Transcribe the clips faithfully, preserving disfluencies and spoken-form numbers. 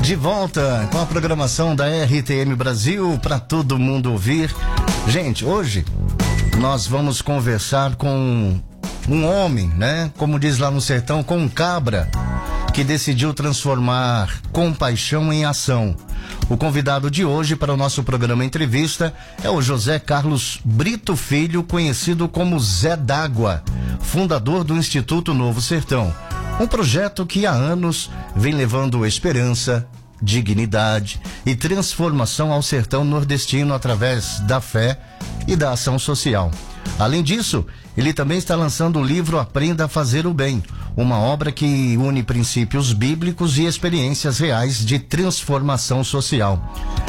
De volta com a programação da R T M Brasil para todo mundo ouvir. Gente, hoje nós vamos conversar com um homem, né? Como diz lá no sertão, com um cabra que decidiu transformar compaixão em ação. O convidado de hoje para o nosso programa entrevista é o José Carlos Brito Filho, conhecido como Zé d'Água, fundador do Instituto Novo Sertão. Um projeto que há anos vem levando esperança, dignidade e transformação ao sertão nordestino através da fé e da ação social. Além disso, ele também está lançando o livro Aprenda a Fazer o Bem, uma obra que une princípios bíblicos e experiências reais de transformação social.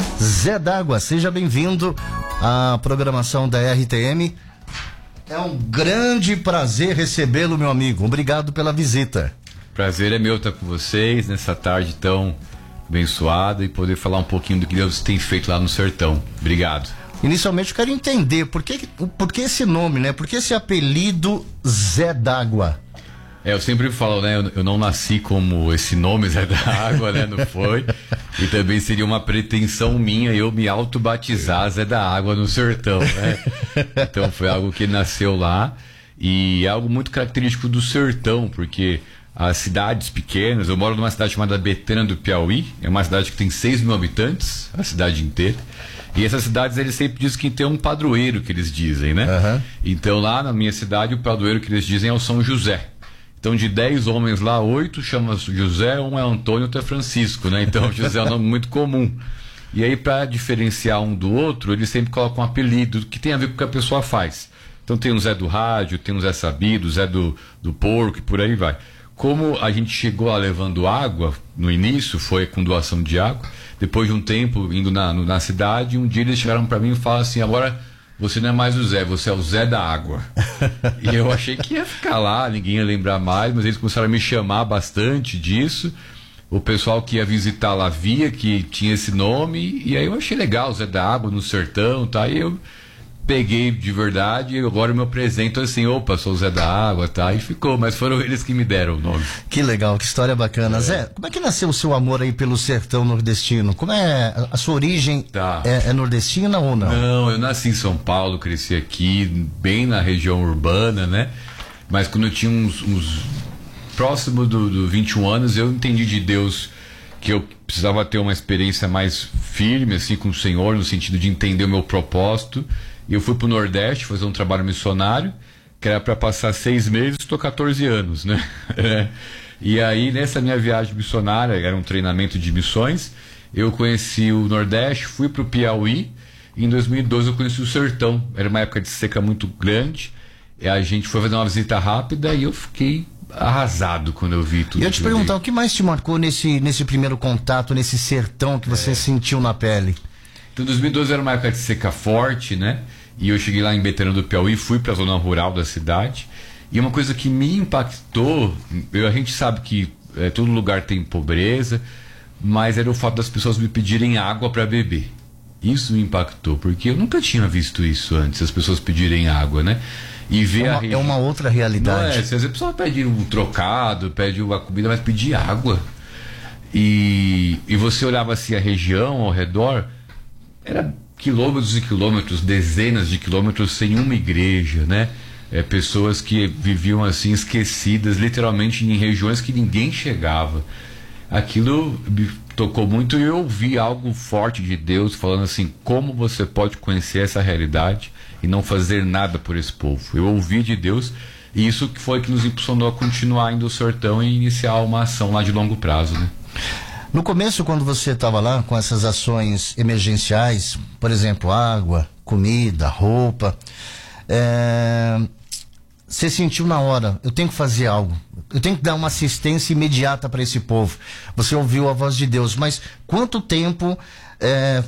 Zé d'Água, seja bem-vindo à programação da R T M. É um grande prazer recebê-lo, meu amigo. Obrigado pela visita. Prazer é meu estar com vocês nessa tarde tão abençoada e poder falar um pouquinho do que Deus tem feito lá no sertão. Obrigado. Inicialmente eu quero entender por que, por que esse nome, né? Por que esse apelido Zé d'Água? É, eu sempre falo, né? Eu, eu não nasci como esse nome Zé d'Água, né? Não foi. E também seria uma pretensão minha eu me auto-batizar Zé d'Água no sertão, né? Então foi algo que nasceu lá e é algo muito característico do sertão, porque as cidades pequenas, eu moro numa cidade chamada Betânia do Piauí, é uma cidade que tem seis mil habitantes, a cidade inteira. E essas cidades, eles sempre dizem que tem um padroeiro, que eles dizem, né? Uhum. Então lá na minha cidade, o padroeiro que eles dizem é o São José. Então de dez homens lá, oito chamam José, um é Antônio, outro é Francisco, né? Então José é um nome muito comum. E aí, para diferenciar um do outro, eles sempre colocam um apelido que tem a ver com o que a pessoa faz. Então tem o Zé do rádio, tem o Zé sabido, o Zé do, do porco e por aí vai. Como a gente chegou lá levando água, no início foi com doação de água, depois de um tempo indo na, no, na cidade, um dia eles chegaram para mim e falaram assim: agora você não é mais o Zé, você é o Zé da Água. E eu achei que ia ficar lá, ninguém ia lembrar mais, mas eles começaram a me chamar bastante disso. O pessoal que ia visitar lá via que tinha esse nome, e aí eu achei legal, Zé da Água no sertão, tá? E eu peguei de verdade e agora eu me apresento assim: opa, sou o Zé da Água, tá? E ficou, mas foram eles que me deram o nome. Que legal, que história bacana. É. Zé, como é que nasceu o seu amor aí pelo sertão nordestino? Como é a sua origem? Tá. É, é nordestina ou não? Não, eu nasci em São Paulo, cresci aqui, bem na região urbana, né? Mas quando eu tinha uns, uns próximo do, do vinte e um anos, eu entendi de Deus que eu precisava ter uma experiência mais firme assim com o Senhor, no sentido de entender o meu propósito. E eu fui pro Nordeste fazer um trabalho missionário, que era para passar seis meses, estou catorze anos, né? É. E aí, nessa minha viagem missionária, era um treinamento de missões, eu conheci o Nordeste, fui pro Piauí, e em dois mil e doze eu conheci o sertão. Era uma época de seca muito grande, e a gente foi fazer uma visita rápida e eu fiquei arrasado quando eu vi tudo. E eu te perguntar, o que mais te marcou nesse, nesse primeiro contato, nesse sertão que você é. sentiu na pele? Então, dois mil e doze era uma época de seca forte, né? E eu cheguei lá em Betânia do Piauí, fui para a zona rural da cidade. E uma coisa que me impactou, eu, a gente sabe que é, todo lugar tem pobreza, mas era o fato das pessoas me pedirem água para beber. Isso me impactou, porque eu nunca tinha visto isso antes, as pessoas pedirem água, né? E ver é, uma, a regi... é uma outra realidade. Não é, às vezes a pessoa pede um trocado, pede uma comida, mas pedir água. E, e você olhava assim a região ao redor, era quilômetros e quilômetros, dezenas de quilômetros sem uma igreja, né? É, pessoas que viviam assim esquecidas, literalmente em regiões que ninguém chegava. Aquilo me tocou muito e eu ouvi algo forte de Deus falando assim: como você pode conhecer essa realidade e não fazer nada por esse povo? Eu ouvi de Deus e isso que foi que nos impulsionou a continuar indo ao sertão e iniciar uma ação lá de longo prazo, né? No começo, quando você estava lá com essas ações emergenciais, por exemplo, água, comida, roupa, é... você sentiu na hora: eu tenho que fazer algo, eu tenho que dar uma assistência imediata para esse povo. Você ouviu a voz de Deus, mas quanto tempo é,